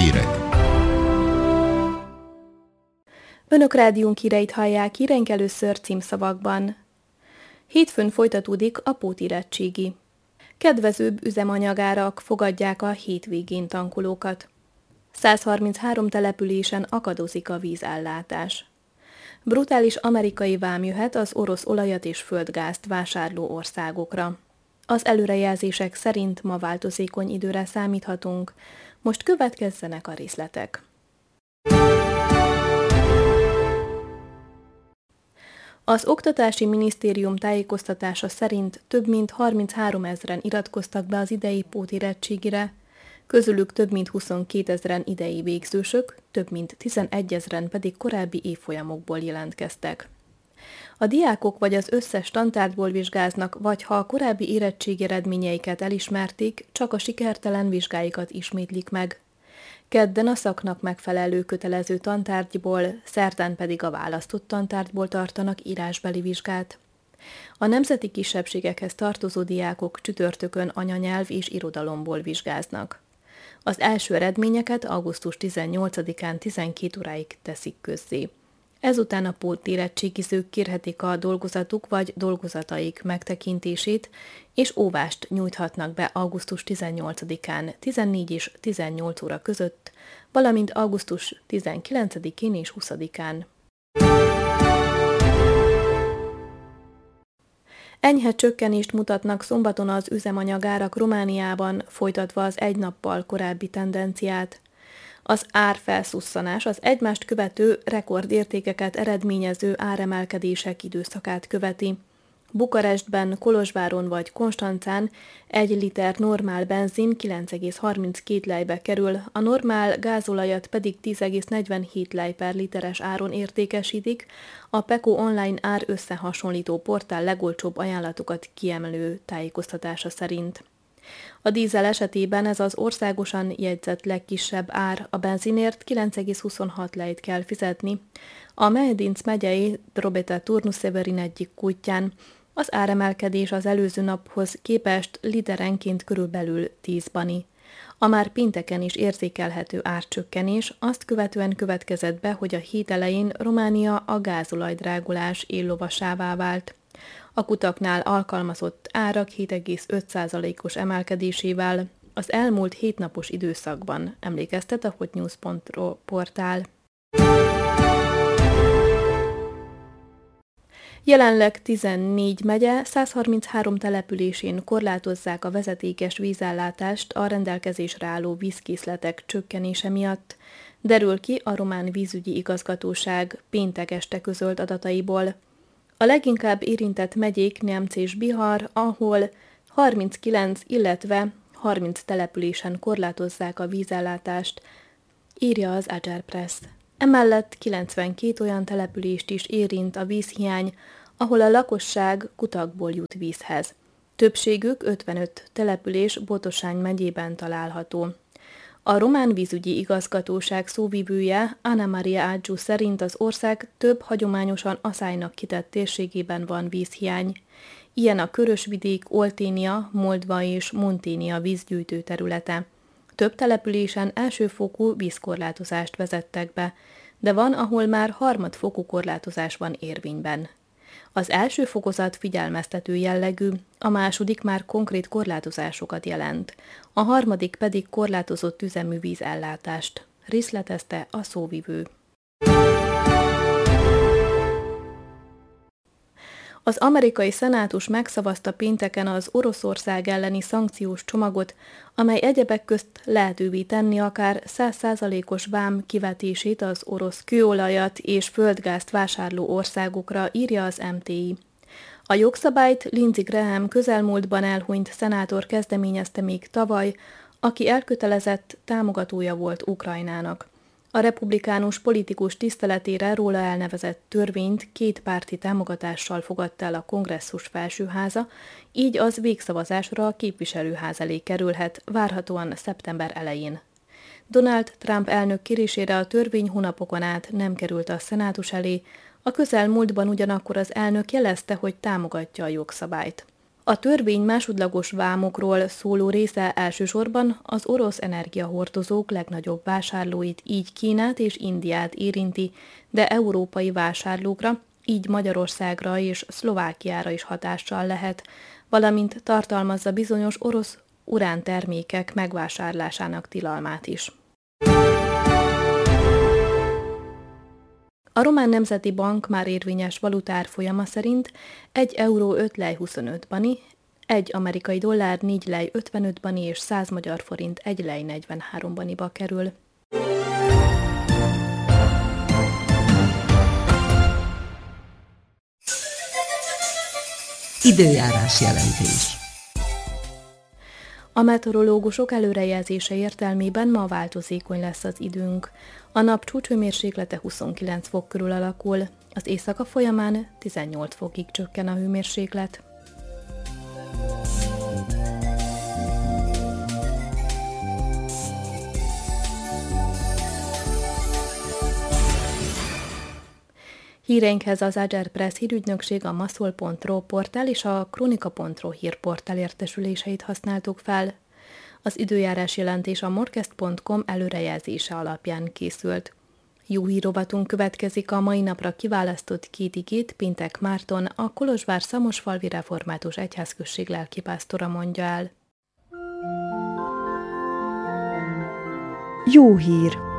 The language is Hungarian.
hírek. Önök rádiónk híreit hallják, híreink először címszavakban. Hétfőn folytatódik a pótérettségi. Kedvezőbb üzemanyagárak fogadják a hétvégén tankolókat. 133 településen akadozik a vízellátás. Brutális amerikai vám jöhet az orosz olajat és földgázt vásárló országokra. Az előrejelzések szerint ma változékony időre számíthatunk. Most következzenek a részletek. Az Oktatási Minisztérium tájékoztatása szerint több mint 33 000-en iratkoztak be az idei pótérettségire, közülük több mint 22 000-en idei végzősök, több mint 11 000-en pedig korábbi évfolyamokból jelentkeztek. A diákok vagy az összes tantárgyból vizsgáznak, vagy ha a korábbi érettségi eredményeiket elismerték, csak a sikertelen vizsgáikat ismétlik meg. Kedden a szaknak megfelelő kötelező tantárgyból, szerdán pedig a választott tantárgyból tartanak írásbeli vizsgát. A nemzeti kisebbségekhez tartozó diákok csütörtökön anyanyelv és irodalomból vizsgáznak. Az első eredményeket augusztus 18-án 12 óráig teszik közzé. Ezután a pótérettségizők kérhetik a dolgozatuk vagy dolgozataik megtekintését, és óvást nyújthatnak be augusztus 18-án 14 és 18 óra között, valamint augusztus 19-én és 20-án. Enyhe csökkenést mutatnak szombaton az üzemanyagárak Romániában, folytatva az egy nappal korábbi tendenciát. Az árfelszusszanás az egymást követő rekordértékeket eredményező áremelkedések időszakát követi. Bukarestben, Kolozsváron vagy Konstancán 1 liter normál benzin 9,32 lejbe kerül, a normál gázolajat pedig 10,47 lej per literes áron értékesítik, a Peko online ár összehasonlító portál legolcsóbb ajánlatokat kiemelő tájékoztatása szerint. A dízel esetében ez az országosan jegyzett legkisebb ár, a benzinért 9,26 lejt kell fizetni. A Mehedinc megyei Drobeta-Turnu-Severin egyik kútján az áremelkedés az előző naphoz képest literenként körülbelül 10 bani. A már pénteken is érzékelhető árcsökkenés azt követően következett be, hogy a hét elején Románia a gázolajdrágulás éllovasává vált. A kutaknál alkalmazott árak 7,5%-os emelkedésével az elmúlt 7 napos időszakban, emlékeztet a hotnews.ro portál. Jelenleg 14 megye, 133 településén korlátozzák a vezetékes vízellátást a rendelkezésre álló vízkészletek csökkenése miatt, derül ki a román vízügyi igazgatóság péntek este közölt adataiból. A leginkább érintett megyék Nemc és Bihar, ahol 39, illetve 30 településen korlátozzák a vízellátást, írja az Ajar Press. Emellett 92 olyan települést is érint a vízhiány, ahol a lakosság kutakból jut vízhez. Többségük 55 település Botosány megyében található. A román vízügyi igazgatóság szóvivője Ana Maria Ágyú szerint az ország több hagyományosan aszálynak kitett térségében van vízhiány. Ilyen a Körösvidék, Olténia, Moldva és Monténia vízgyűjtő területe. Több településen elsőfokú vízkorlátozást vezettek be, de van, ahol már harmadfokú korlátozás van érvényben. Az első fokozat figyelmeztető jellegű, a második már konkrét korlátozásokat jelent, a harmadik pedig korlátozott üzemű vízellátást, részletezte a szóvivő. Az amerikai szenátus megszavazta pénteken az Oroszország elleni szankciós csomagot, amely egyebek közt lehetővé tenni akár 100%-os vám kivetését az orosz kőolajat és földgázt vásárló országokra, írja az MTI. A jogszabályt Lindsey Graham közelmúltban elhunyt szenátor kezdeményezte még tavaly, aki elkötelezett támogatója volt Ukrajnának. A republikánus politikus tiszteletére róla elnevezett törvényt kétpárti támogatással fogadta el a kongresszus felsőháza, így az végszavazásra a képviselőház elé kerülhet, várhatóan szeptember elején. Donald Trump elnök kérésére a törvény hónapokon át nem került a szenátus elé, a közelmúltban ugyanakkor az elnök jelezte, hogy támogatja a jogszabályt. A törvény másodlagos vámokról szóló része elsősorban az orosz energiahordozók legnagyobb vásárlóit, így Kínát és Indiát érinti, de európai vásárlókra, így Magyarországra és Szlovákiára is hatással lehet, valamint tartalmazza bizonyos orosz urántermékek megvásárlásának tilalmát is. A Román Nemzeti Bank már érvényes valutárfolyama szerint 1 euró 5 lej 25 bani, 1 amerikai dollár 4 lej 55 bani és 100 magyar forint 1 lej 43 baniba kerül. Időjárás jelentés. A meteorológusok előrejelzése értelmében ma változékony lesz az időnk. A nap csúcshőmérséklete 29 fok körül alakul, az éjszaka folyamán 18 fokig csökken a hőmérséklet. Híreinkhez az Agerpress hírügynökség, a maszol.ro portál és a kronika.ro hírportál értesüléseit használtuk fel. Az időjárás jelentés a morkest.com előrejelzése alapján készült. Jó hírovatunk következik, a mai napra kiválasztott két igét Pintek Márton, a Kolozsvár Szamosfalvi Református Egyházközség lelkipásztora mondja el. Jó hír!